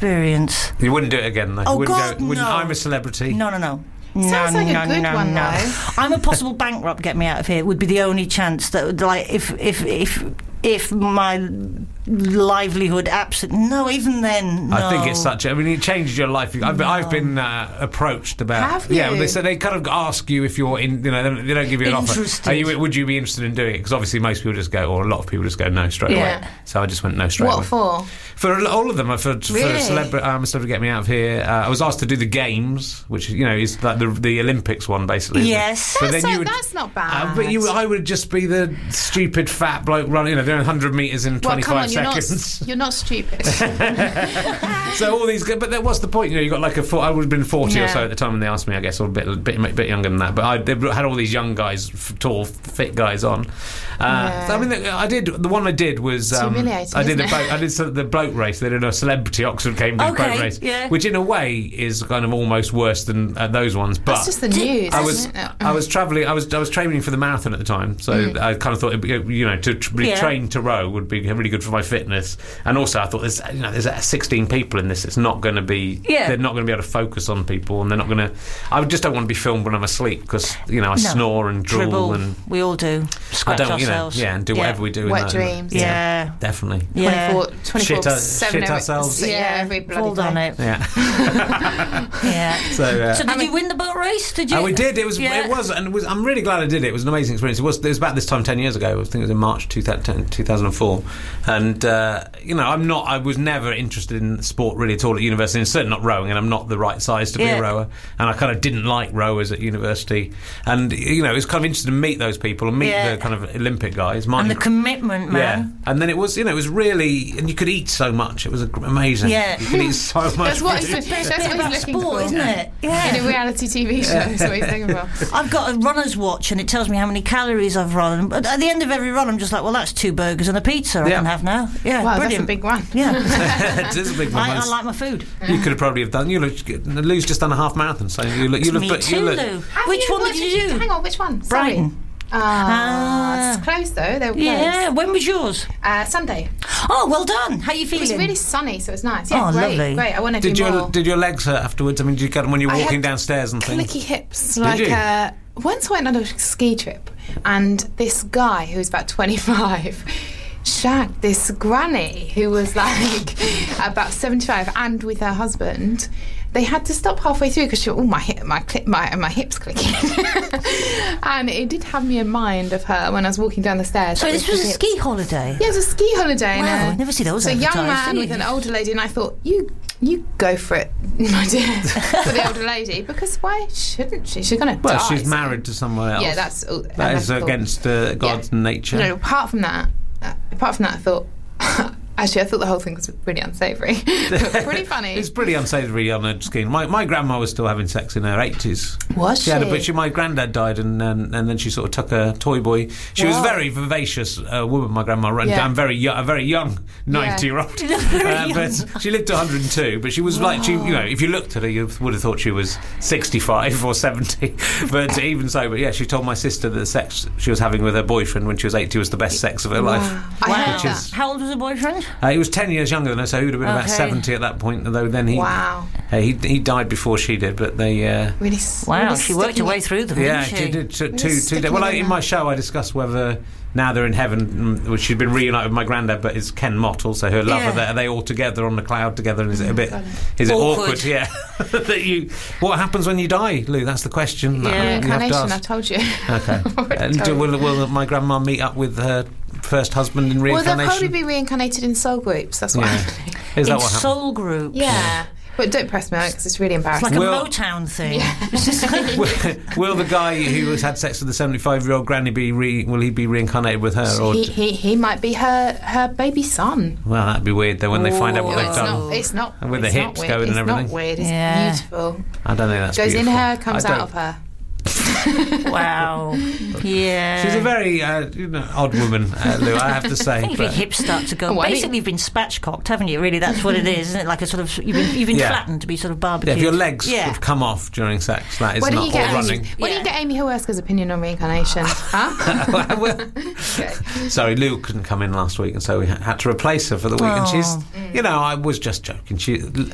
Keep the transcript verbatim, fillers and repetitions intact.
experience. You wouldn't do it again, though. Oh, you wouldn't God, go, wouldn't, no. I'm a celebrity. No, no, no. Sounds no, like a no, good no, one, no. though. I'm a possible bankrupt. Get me out of here would be the only chance that would, like, if if if if my livelihood absolutely no. Even then, no. I think it's such. A, I mean, it changes your life. I've, No. I've been uh, approached about. Have Yeah, you? they so they kind of ask you if you're in. You know, they don't, they don't give you an Interested. offer. Are you, would you be interested in doing it? Because obviously most people just go, or a lot of people just go no straight Yeah. away. So I just went no straight What away. for? For all of them, for, for Really? celebrity, um, celebrity get me out of here. Uh, I was asked to do the games, which you know is like the the Olympics one basically. isn't it? Yes. But That's, then you not, would, that's not bad. uh, but you, I would just be the stupid fat bloke running. You know, doing one hundred meters in well, twenty-five come on, you're not, seconds. you're not stupid. So all these, but then what's the point? You know, you got like a. four- I would have been forty or Yeah. so at the time when they asked me. I guess, or a bit, bit, bit younger than that. But I they had all these young guys, f- tall, fit guys on. Uh, Yeah. so, I mean, I did. The one I did was. It's Um, humiliating, I did isn't a it? boat. I did sort of the boat race. They did a celebrity Oxford Cambridge Okay, boat race, yeah. which in a way is kind of almost worse than uh, those ones. But That's just the news. I was isn't it? I was travelling. I was I was training for the marathon at the time, so Mm. I kind of thought it'd be, you know to tr- be Yeah. trained to row would be really good for my fitness, and also I thought there's you know there's uh, sixteen people in this. It's not going to be Yeah. they're not going to be able to focus on people, and they're not going to. I just don't want to be filmed when I'm asleep because you know I No. snore and drool Dribble. and We all do. I Scratch don't you know ourselves. yeah and do whatever we do. in Wet that- dreams. Yeah. definitely. Yeah. twenty-four, twenty-four Shit, uh, seven shit every- ourselves. Yeah, every bloody Fall on day. it. Yeah. Yeah. so. Uh, So did you win the boat race? Did you? Oh, we did. It was. Yeah. It was, and it was. I'm really glad I did it. It was an amazing experience. It was. It was about this time ten years ago. I think it was in March two thousand four. And uh, you know, I'm not. I was never interested in sport really at all at university, and certainly not rowing. And I'm not the right size to be Yeah. a rower. And I kind of didn't like rowers at university. And you know, it was kind of interesting to meet those people and meet Yeah. the kind of Olympic guys. Mine, And the commitment, man. yeah. And then it was. You know, it was really. And you could eat so much. It was amazing. Yeah. You could eat so much. That's what food. he's, that's Bit what about he's looking sport, for. isn't it? Yeah. In a reality T V show, that's what he's looking for. I've got a runner's watch and it tells me how many calories I've run. But at the end of every run, I'm just like, well, that's two burgers and a pizza I Yeah. can have now. Yeah, Wow, brilliant. that's a big one. Yeah, It is a big one. I, I like my food. You could have probably have done. You look, Lou's just done a half marathon, so you look. You look. Me you too, look Lou. Have Which you- one what did you do? Hang on, which one? Sorry. Brighton. Ah, Ah. it's close though. They were close. Yeah, when was yours? Uh, Sunday. Oh, well done. How you It feeling? was really sunny, so it was nice. Yeah, Oh, great, lovely. great. I want to Did do your more. did your legs hurt afterwards? I mean, did you get them when you were I walking had downstairs and things? clicky hips. Like you? uh, once I went on a ski trip, and this guy who was about twenty-five shagged this granny who was like about seventy-five, and with her husband. They had to stop halfway through because she, oh my hip, my cli- my my hips clicking, and it did have me in mind of her when I was walking down the stairs. So with this was the a hips. ski holiday? Yeah, it was a ski holiday. Wow, and, uh, I never see those So a young advertised, man do with you? an older lady, and I thought, you you go for it, my dear, for the older lady, because why shouldn't she? She's going to Well, die. she's so- married to someone else. Yeah, that's uh, that is that's cool. against uh, God's Yeah. nature. No, apart from that, uh, apart from that, I thought. Actually, I thought the whole thing was really unsavoury, but pretty funny. It's pretty unsavoury on a skiing. My my grandma was still having sex in her eighties. Was She had a, she? but she, my granddad died, and, and and then she sort of took a toy boy. She was a Wow. very vivacious uh, woman, my grandma, and Yeah. I'm very young, a very young ninety-year-old. Uh, but she lived to one hundred two. But she was like, she, you know, if you looked at her, you would have thought she was sixty-five or seventy. But even so, but yeah, she told my sister that the sex she was having with her boyfriend when she was eighty was the best sex of her life. I Wow. heard Which that. is- How old was the boyfriend? Uh, he was ten years younger than her, so he would have been about Okay. seventy at that point. Though then he, Wow. uh, he he died before she did. But they, uh, Really, s- Wow, really she worked her sticking way it- through them, yeah, didn't she she? did two, Really two, two sticking days. Well, it I, in in there. my show, I discuss whether now they're in heaven, mm, which she'd been reunited with my granddad, but it's Ken Mott, also her lover. Yeah. That are they all together on the cloud together? And is it a bit? God. Is it Awkward. awkward? Yeah. that you. What happens when you die, Lou? That's the question. that Yeah. you have to Reincarnation, I ask. told you. Okay. Already And do, told you. will, will my grandma meet up with her first husband in Well, reincarnation? they'll probably be reincarnated in soul groups. That's what Yeah. happening. Is that In what happened? soul groups. Yeah. But don't press me on it because it's really It's embarrassing. like a Well- Motown thing. will, will the guy who has had sex with the seventy-five-year-old granny be re, will he be reincarnated with her? Or he, he, he might be her, her baby son. well, that'd be weird though when they find out what Oh, they've it's done. not. It's not. And with the it's not hips weird. going and it's everything. It's not weird. It's Yeah. beautiful. I don't think that's Goes in beautiful. her, comes I out don't- of her. Wow. Yeah. She's a very uh, you know, odd woman, uh, Lou. I have to I say. think if your but- hips start to go, Why do you- basically you've been spatchcocked, haven't you? Really, that's what it is, isn't it? Like a sort of you've been you've been Yeah. flattened to be sort of yeah, barbecued. if your legs yeah. have come off during sex, that is What do not you get? all Amy, running. what do Yeah. you get? Amy Hawerska's opinion on reincarnation? Huh? Well, Okay. sorry, Lou couldn't come in last week, and so we ha- had to replace her for the week. And she's, Oh. you know, I was just joking. She,